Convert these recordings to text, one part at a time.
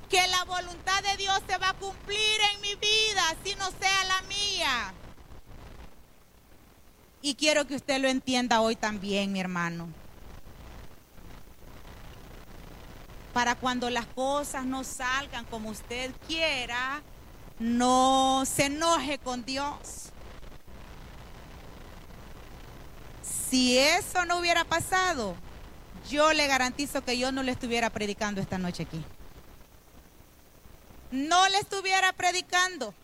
que la voluntad de Dios se va a cumplir en mi vida, si no sea la mía. Y quiero que usted lo entienda hoy también, mi hermano. Para cuando las cosas no salgan como usted quiera, no se enoje con Dios. Si eso no hubiera pasado, yo le garantizo que yo no le estuviera predicando esta noche aquí. No le estuviera predicando.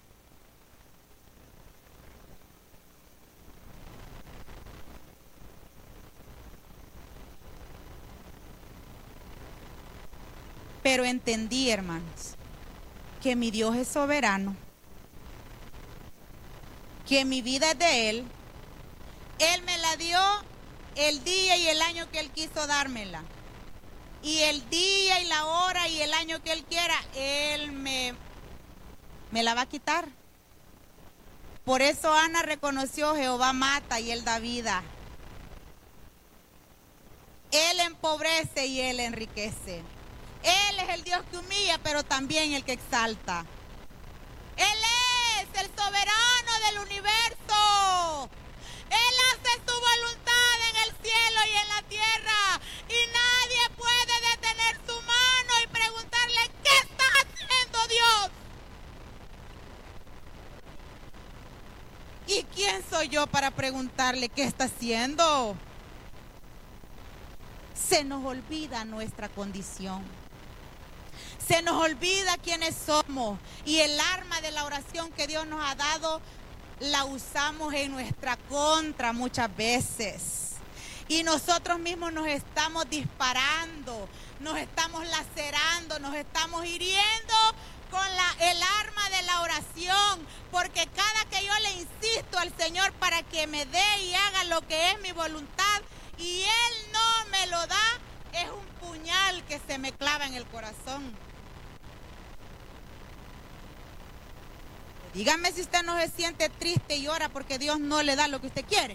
Pero entendí, hermanos, que mi Dios es soberano, que mi vida es de Él. Él me la dio el día y el año que Él quiso dármela. Y el día y la hora y el año que Él quiera, Él me la va a quitar. Por eso Ana reconoció: Jehová mata y Él da vida. Él empobrece y Él enriquece. Él es el Dios que humilla, pero también el que exalta. Él es el soberano del universo. Él hace su voluntad en el cielo y en la tierra. Y nadie puede detener su mano y preguntarle: ¿qué estás haciendo, Dios? ¿Y quién soy yo para preguntarle qué está haciendo? Se nos olvida nuestra condición. Se nos olvida quiénes somos. Y el arma de la oración que Dios nos ha dado la usamos en nuestra contra muchas veces. Y nosotros mismos nos estamos disparando, nos estamos lacerando, nos estamos hiriendo con el arma de la oración. Porque cada que yo le insisto al Señor para que me dé y haga lo que es mi voluntad, y Él no me lo da, es un puñal que se me clava en el corazón. Dígame si usted no se siente triste y llora porque Dios no le da lo que usted quiere.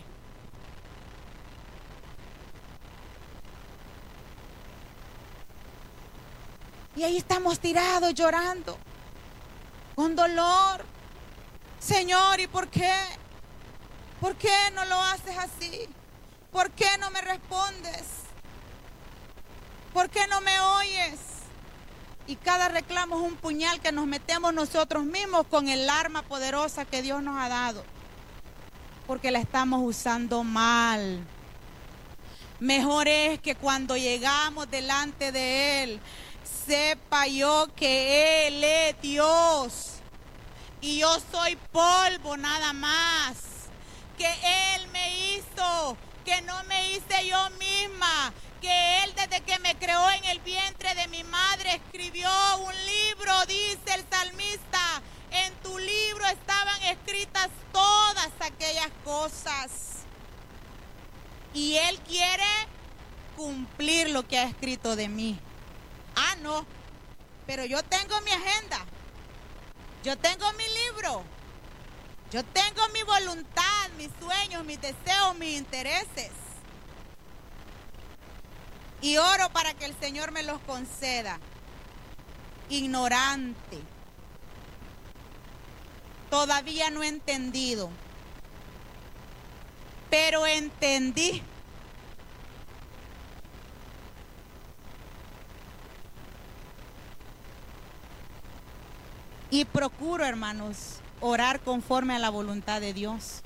Y ahí estamos tirados llorando, con dolor. Señor, ¿y por qué? ¿Por qué no lo haces así? ¿Por qué no me respondes? ¿Por qué no me oyes? Y cada reclamo es un puñal que nos metemos nosotros mismos con el arma poderosa que Dios nos ha dado. Porque la estamos usando mal. Mejor es que cuando llegamos delante de Él, sepa yo que Él es Dios. Y yo soy polvo nada más. Que Él me hizo, que no me hice yo misma. Que Él desde que me creó en el vientre de mi madre escribió un libro, dice el salmista. En tu libro estaban escritas todas aquellas cosas. Y Él quiere cumplir lo que ha escrito de mí. Ah, no, pero yo tengo mi agenda. Yo tengo mi libro. Yo tengo mi voluntad, mis sueños, mis deseos, mis intereses. Y oro para que el Señor me los conceda. Ignorante. Todavía no he entendido. Pero entendí. Y procuro, hermanos, orar conforme a la voluntad de Dios.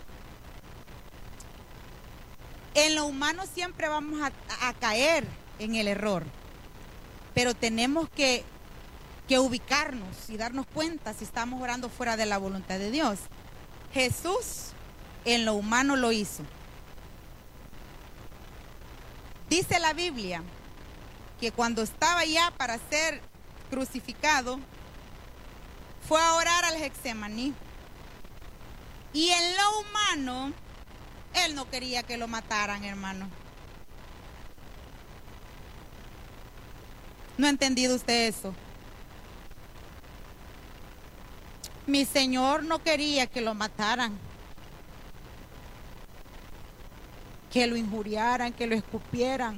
En lo humano siempre vamos a caer en el error, pero tenemos que ubicarnos y darnos cuenta si estamos orando fuera de la voluntad de Dios. Jesús en lo humano lo hizo. Dice la Biblia que cuando estaba ya para ser crucificado, fue a orar al Getsemaní. Y en lo humano, Él no quería que lo mataran, hermano. ¿No ha entendido usted eso? Mi Señor no quería que lo mataran, que lo injuriaran, que lo escupieran.